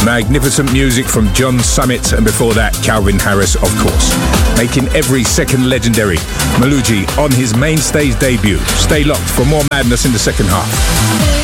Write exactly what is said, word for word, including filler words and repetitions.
Magnificent music from John Summit, and before that, Calvin Harris, of course. Making every second legendary. Maluji on his main stage debut. Stay locked for more madness in the second half.